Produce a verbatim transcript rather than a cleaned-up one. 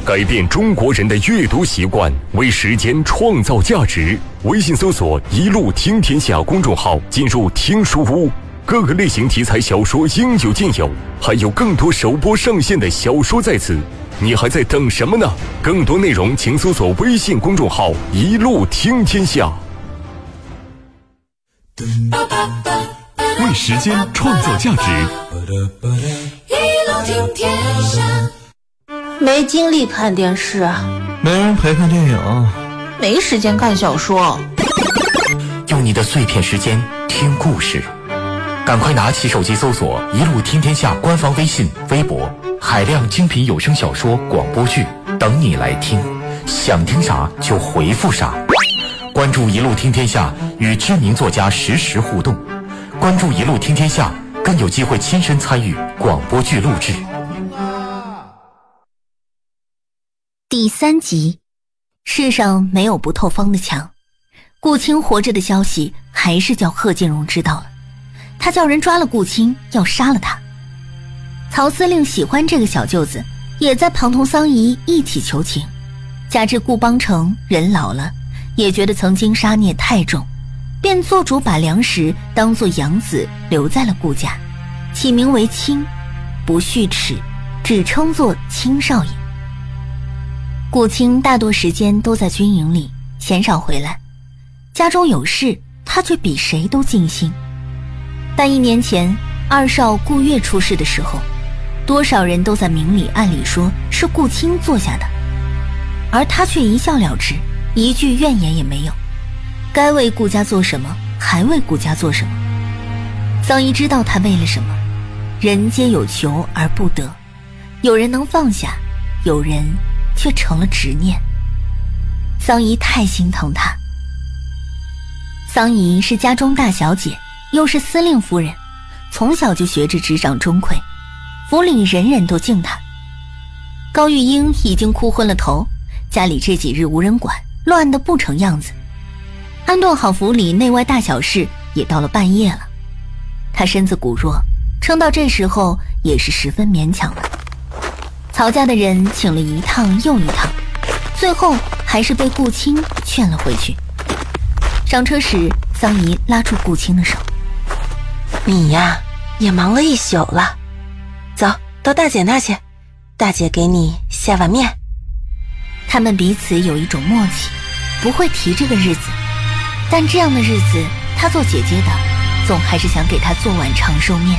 改变中国人的阅读习惯，为时间创造价值。微信搜索“一路听天下”公众号，进入听书屋，各个类型题材小说应有尽有，还有更多首播上线的小说在此。你还在等什么呢？更多内容请搜索微信公众号“一路听天下”。 为时间创造价值， 一路听天下。 没精力看电视， 没人陪看电影， 没时间看小说。 用你的碎片时间听故事，赶快拿起手机搜索“一路听天下”官方微信、微博，海量精品有声小说、广播剧等你来听，想听啥就回复啥。关注“一路听天下”，与知名作家实时互动。关注“一路听天下”，更有机会亲身参与广播剧录制。 第三集，世上没有不透风的墙。顾青活着的消息还是叫贺建荣知道了，他叫人抓了顾青，要杀了他。曹司令喜欢这个小舅子，也在旁同桑仪一起求情。加之顾邦成人老了，也觉得曾经杀孽太重，便做主把梁实当作养子留在了顾家，起名为青，不续齿，只称作青少爷。顾青大多时间都在军营里，鲜少回来，家中有事他却比谁都尽心。但一年前二少顾月出事的时候，多少人都在明里暗里说是顾青做下的，而他却一笑了之，一句怨言也没有。该为顾家做什么，还为顾家做什么。桑仪知道他为了什么，人皆有求而不得，有人能放下，有人却成了执念。桑仪太心疼他。桑仪是家中大小姐，又是司令夫人，从小就学着执掌钟馗，府里人人都敬她。高玉英已经哭昏了头，家里这几日无人管，乱得不成样子。安顿好府里内外大小事，也到了半夜了。她身子骨弱，撑到这时候也是十分勉强了。曹家的人请了一趟又一趟，最后还是被顾青劝了回去。上车时，桑仪拉住顾青的手：“ 你呀，也忙了一宿了，走到大姐那儿去，大姐给你下碗面。” 他们彼此有一种默契，不会提这个日子，但这样的日子，她做姐姐的，总还是想给她做碗长寿面。